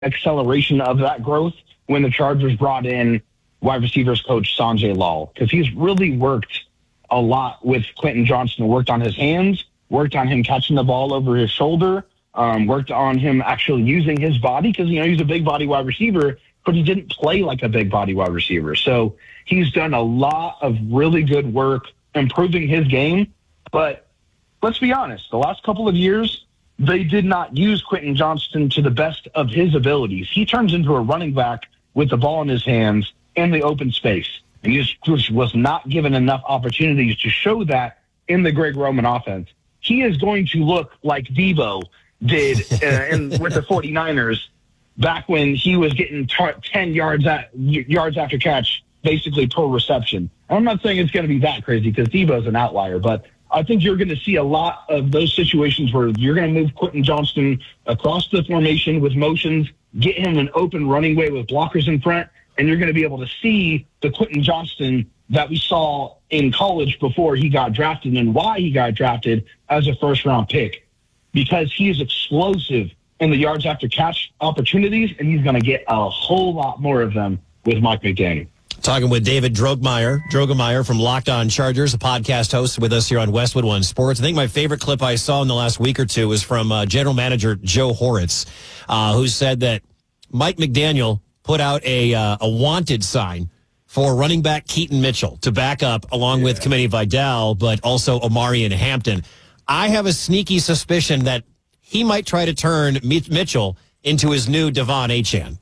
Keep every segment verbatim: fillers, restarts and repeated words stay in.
acceleration of that growth when the Chargers brought in wide receivers coach Sanjay Lal, because he's really worked a lot with Quentin Johnston, worked on his hands, worked on him catching the ball over his shoulder, um, worked on him actually using his body, because, you know, he's a big body wide receiver, but he didn't play like a big body wide receiver. So he's done a lot of really good work improving his game. But let's be honest, the last couple of years, they did not use Quentin Johnston to the best of his abilities. He turns into a running back with the ball in his hands in the open space. And he just was not given enough opportunities to show that in the Greg Roman offense. He is going to look like Debo did uh, in, with the 49ers back when he was getting tar- ten yards at, yards after catch, basically per reception. And I'm not saying it's going to be that crazy because Debo's an outlier, but I think you're going to see a lot of those situations where you're going to move Quentin Johnston across the formation with motions, get him an open running way with blockers in front, and you're going to be able to see the Quentin Johnston that we saw in college before he got drafted and why he got drafted as a first-round pick, because he is explosive in the yards after catch opportunities, and he's going to get a whole lot more of them with Mike McDaniel. Talking with David Drogemeyer, Drogemeyer from Locked On Chargers, a podcast host with us here on Westwood One Sports. I think my favorite clip I saw in the last week or two was from uh, General Manager Joe Horitz, uh, who said that Mike McDaniel put out a uh, a wanted sign for running back Keaton Mitchell to back up along yeah. with Kamani Vidal, but also Omarion Hampton. I have a sneaky suspicion that he might try to turn Mitchell into his new Devon Achane.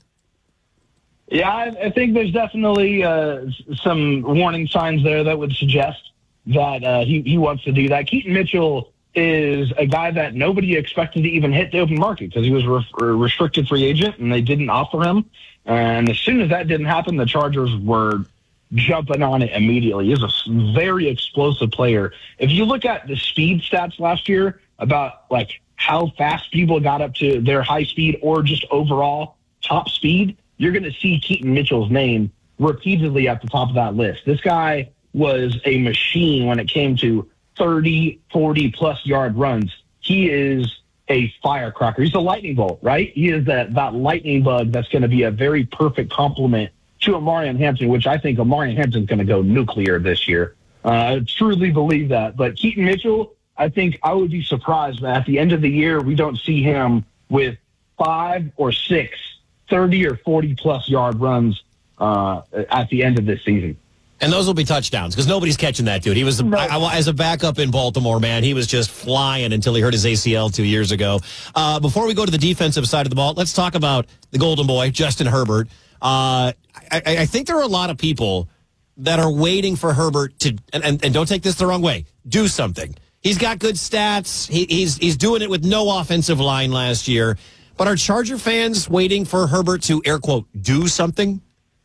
Yeah, I, I think there's definitely uh, some warning signs there that would suggest that uh, he, he wants to do that. Keaton Mitchell is a guy that nobody expected to even hit the open market because he was a re- restricted free agent and they didn't offer him. And as soon as that didn't happen, the Chargers were jumping on it immediately. He's a very explosive player. If you look at the speed stats last year about like how fast people got up to their high speed or just overall top speed, you're going to see Keaton Mitchell's name repeatedly at the top of that list. This guy was a machine when it came to thirty, forty plus yard runs. He is a firecracker. He's a lightning bolt, right? He is that, that lightning bug that's going to be a very perfect complement to Omarion Hampton, which I think Omarion Hampton's going to go nuclear this year. Uh, I truly believe that. But Keaton Mitchell, I think I would be surprised that at the end of the year, we don't see him with five or six thirty or forty plus yard runs uh, at the end of this season. And those will be touchdowns because nobody's catching that dude. He was, no. I, I, as a backup in Baltimore, man, he was just flying until he hurt his A C L two years ago. Uh, before we go to the defensive side of the ball, let's talk about the golden boy, Justin Herbert. Uh, I, I think there are a lot of people that are waiting for Herbert to, and, and, and don't take this the wrong way, do something. He's got good stats. He, he's he's doing it with no offensive line last year. But are Charger fans waiting for Herbert to, air quote, do something?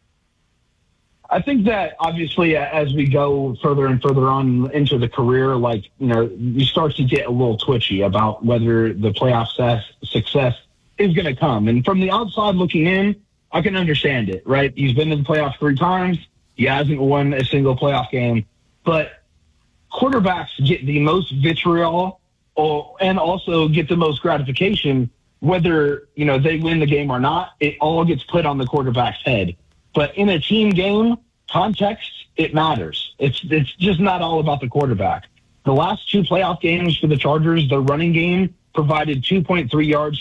I think that obviously as we go further and further on into the career, like, you know, you start to get a little twitchy about whether the playoff success is going to come. And from the outside looking in, I can understand it, right? He's been to the playoffs three times. He hasn't won a single playoff game. But quarterbacks get the most vitriol or, and also get the most gratification whether, you know, they win the game or not. It all gets put on the quarterback's head. But in a team game, context, it matters. It's it's just not all about the quarterback. The last two playoff games for the Chargers, the running game provided two point three yards